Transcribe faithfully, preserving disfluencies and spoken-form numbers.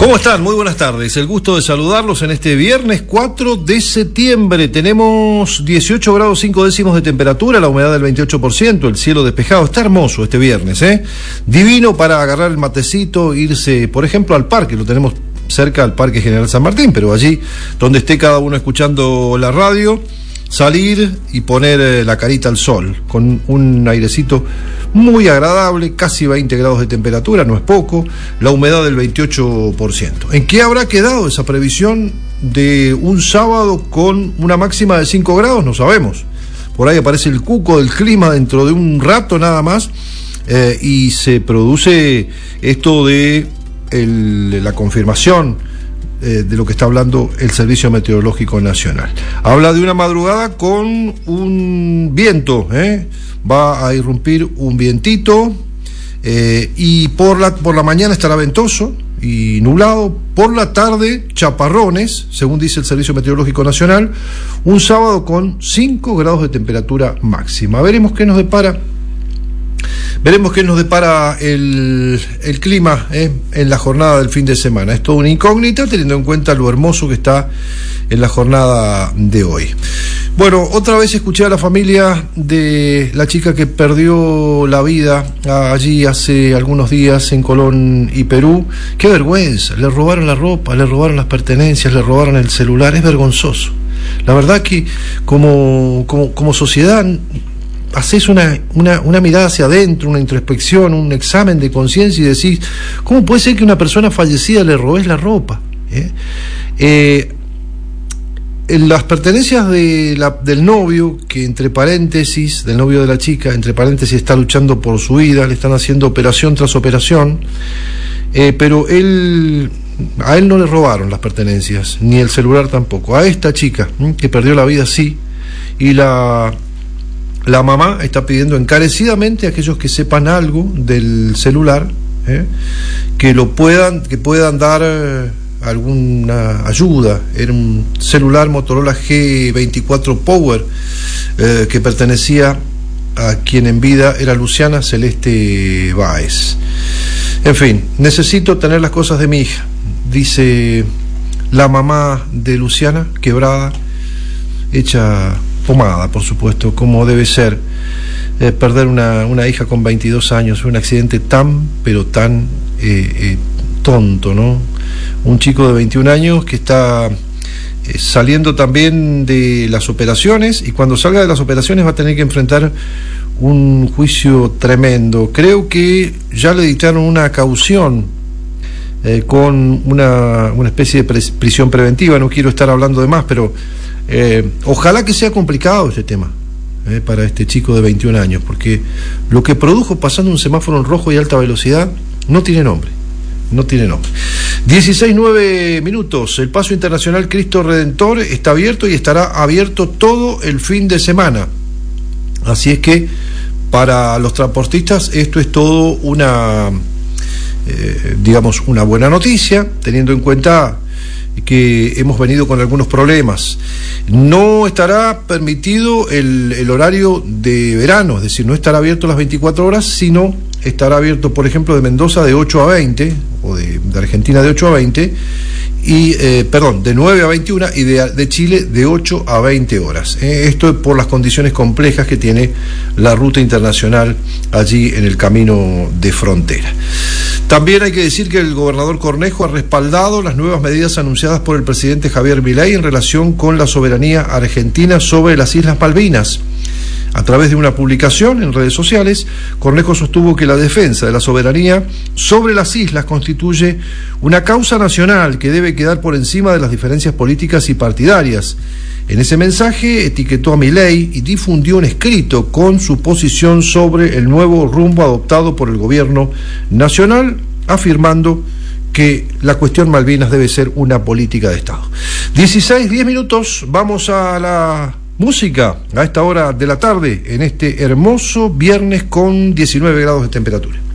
¿Cómo están? Muy buenas tardes. El gusto de saludarlos en este viernes cuatro de septiembre. Tenemos dieciocho grados cinco décimos de temperatura, la humedad del veintiocho por ciento, el cielo despejado. Está hermoso este viernes, ¿eh? Divino para agarrar el matecito, irse, por ejemplo, al parque. Lo tenemos cerca al Parque General San Martín, pero allí donde esté cada uno escuchando la radio, salir y poner la carita al sol, con un airecito muy agradable, casi veinte grados de temperatura, no es poco, la humedad del veintiocho por ciento. ¿En qué habrá quedado esa previsión de un sábado con una máxima de cinco grados? No sabemos. Por ahí aparece el cuco del clima dentro de un rato nada más, eh, y se produce esto de el, la confirmación Eh, de lo que está hablando el Servicio Meteorológico Nacional. Habla de una madrugada con un viento, ¿eh? Va a irrumpir un vientito, eh, y por la, por la mañana estará ventoso y nublado, por la tarde chaparrones, según dice el Servicio Meteorológico Nacional, un sábado con cinco grados de temperatura máxima. Veremos qué nos depara Veremos qué nos depara el, el clima eh, en la jornada del fin de semana. Es toda una incógnita, teniendo en cuenta lo hermoso que está en la jornada de hoy. Bueno, otra vez escuché a la familia de la chica que perdió la vida allí hace algunos días en Colón y Perú. Qué vergüenza, le robaron la ropa, le robaron las pertenencias, le robaron el celular, es vergonzoso. La verdad que como, como, como sociedad hacés una, una, una mirada hacia adentro, una introspección, un examen de conciencia y decís, ¿cómo puede ser que una persona fallecida le robes la ropa? ¿Eh? Eh, las pertenencias de la, del novio, que entre paréntesis, del novio de la chica, entre paréntesis está luchando por su vida, le están haciendo operación tras operación, eh, pero él, a él no le robaron las pertenencias, ni el celular tampoco. A esta chica, ¿eh? que perdió la vida, sí, y la... La mamá está pidiendo encarecidamente a aquellos que sepan algo del celular, ¿eh? que lo puedan, que puedan dar eh, alguna ayuda. Era un celular Motorola G veinticuatro Power, eh, que pertenecía a quien en vida era Luciana Celeste Báez. En fin, necesito tener las cosas de mi hija, dice la mamá de Luciana, quebrada, hecha pomada, por supuesto, como debe ser. Eh, perder una, una hija con veintidós años, un accidente tan, pero tan eh, eh, tonto, ¿no? Un chico de veintiún años que está eh, saliendo también de las operaciones, y cuando salga de las operaciones va a tener que enfrentar un juicio tremendo. Creo que ya le dictaron una caución eh, con una, una especie de prisión preventiva. No quiero estar hablando de más, pero Eh, ojalá que sea complicado este tema eh, para este chico de veintiún años, porque lo que produjo pasando un semáforo en rojo y alta velocidad no tiene nombre, no tiene nombre. dieciséis nueve minutos, el Paso Internacional Cristo Redentor está abierto y estará abierto todo el fin de semana, así es que para los transportistas esto es todo una, eh, digamos, una buena noticia, teniendo en cuenta que hemos venido con algunos problemas. No estará permitido el, el horario de verano, es decir, no estará abierto las veinticuatro horas, sino estará abierto, por ejemplo, de Mendoza de ocho a veinte, o de, de Argentina de ocho a veinte, y, eh, perdón, de nueve a veintiuna, y de, de Chile de ocho a veinte horas. Eh, esto es por las condiciones complejas que tiene la ruta internacional allí en el camino de frontera. También hay que decir que el gobernador Cornejo ha respaldado las nuevas medidas anunciadas por el presidente Javier Milei en relación con la soberanía argentina sobre las Islas Malvinas. A través de una publicación en redes sociales, Cornejo sostuvo que la defensa de la soberanía sobre las islas constituye una causa nacional que debe quedar por encima de las diferencias políticas y partidarias. En ese mensaje etiquetó a Milei y difundió un escrito con su posición sobre el nuevo rumbo adoptado por el gobierno nacional, afirmando que la cuestión Malvinas debe ser una política de Estado. dieciséis, diez minutos, vamos a la música a esta hora de la tarde, en este hermoso viernes con diecinueve grados de temperatura.